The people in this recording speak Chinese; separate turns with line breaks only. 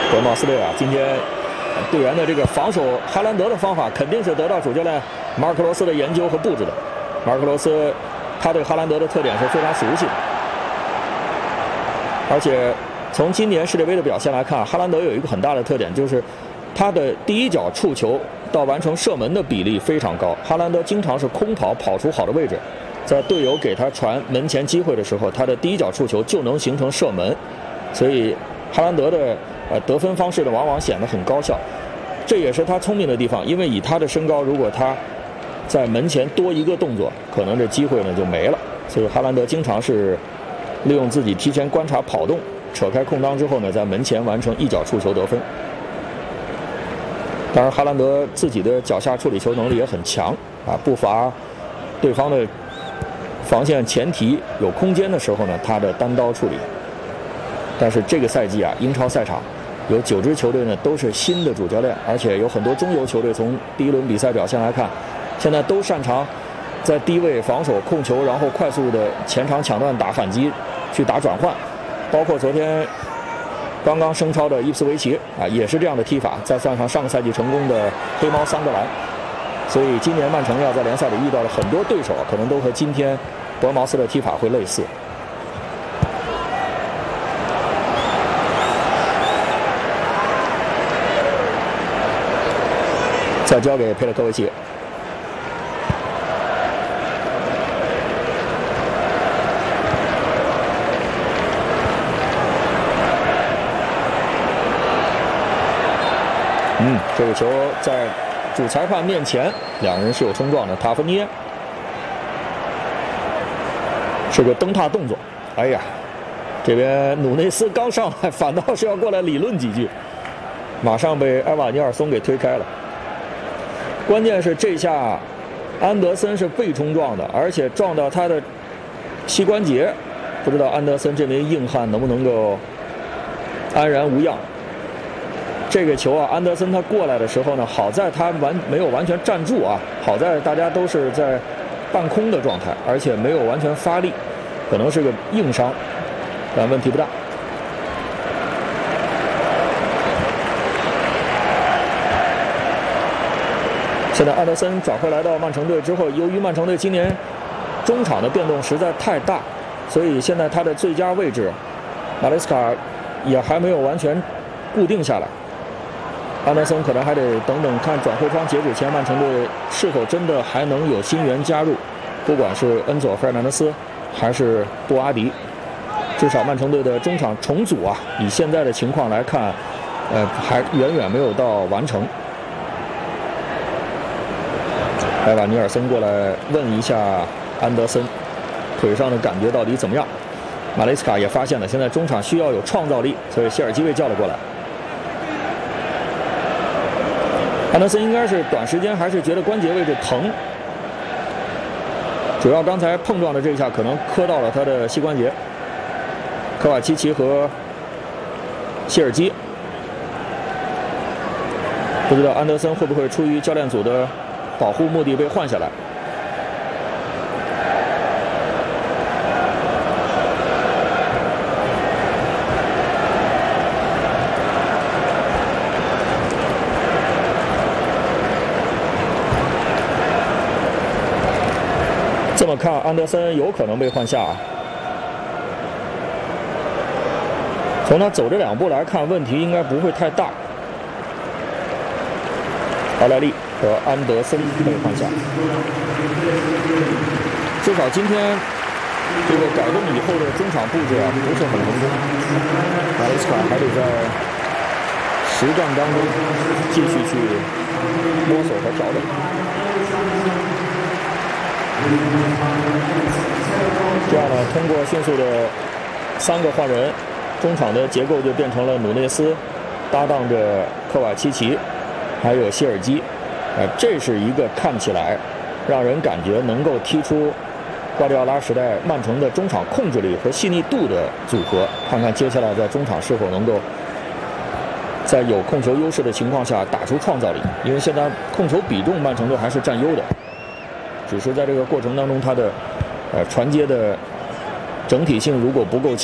德茂斯队啊，今天队员的这个防守哈兰德的方法，肯定是得到主教练马尔克罗斯的研究和布置的。马尔克罗斯他对哈兰德的特点是非常熟悉的，而且从今年世界杯的表现来看，哈兰德有一个很大的特点，就是他的第一脚触球到完成射门的比例非常高。哈兰德经常是空跑跑出好的位置，在队友给他传门前机会的时候，他的第一脚触球就能形成射门，所以哈兰德的得分方式呢，往往显得很高效。这也是他聪明的地方，因为以他的身高，如果他在门前多一个动作，可能这机会呢就没了。所以哈兰德经常是利用自己提前观察跑动，扯开空当之后呢，在门前完成一脚触球得分。当然，哈兰德自己的脚下处理球能力也很强啊，不乏对方的防线前提有空间的时候呢，他的单刀处理。但是这个赛季啊，英超赛场有9支球队呢都是新的主教练，而且有很多中游球队从第一轮比赛表现来看，现在都擅长在低位防守控球，然后快速的前场抢断打反击，去打转换。包括昨天刚刚升超的伊普斯维奇啊，也是这样的踢法。再算上上个赛季成功的黑猫桑德兰，所以今年曼城要在联赛里遇到了很多对手，可能都和今天伯恩茅斯的踢法会类似。再交给佩列科维奇。这个球在主裁判面前，两人是有冲撞的。塔夫涅是个蹬踏动作，哎呀，这边努内斯刚上来，反倒是要过来理论几句，马上被埃瓦尼尔松给推开了。关键是这下安德森是被冲撞的，而且撞到他的膝关节，不知道安德森这名硬汉能不能够安然无恙。这个球啊，安德森他过来的时候呢，好在他没有完全站住啊，好在大家都是在半空的状态，而且没有完全发力，可能是个硬伤，但问题不大。现在安德森转回来到曼城队之后，由于曼城队今年中场的变动实在太大，所以现在他的最佳位置马雷斯卡也还没有完全固定下来。安德森可能还得等等看转会窗截止前，曼城队是否真的还能有新援加入，不管是恩佐·费尔南德斯还是布阿迪，至少曼城队的中场重组啊，以现在的情况来看，还远远没有到完成。埃瓦尼尔森过来问一下安德森腿上的感觉到底怎么样。马雷斯卡也发现了，现在中场需要有创造力，所以谢尔基被叫了过来。安德森应该是短时间还是觉得关节位置疼，主要刚才碰撞的这一下可能磕到了他的膝关节。科瓦奇奇和谢尔基，不知道安德森会不会出于教练组的保护目的被换下来。这么看，安德森有可能被换下啊。从他走这2步来看，问题应该不会太大。奥莱利和安德森被换下，至少今天这个改动以后的中场布置啊不是很成功。马雷斯卡还得在实战当中继续去摸索和调整。这样呢，通过迅速的3个换人，中场的结构就变成了努内斯搭档着科瓦奇奇，还有谢尔基。这是一个看起来让人感觉能够踢出瓜迪奥拉时代曼城的中场控制力和细腻度的组合。看看接下来在中场是否能够在有控球优势的情况下打出创造力，因为现在控球比重曼城队还是占优的，只是在这个过程当中他的传接的整体性如果不够强。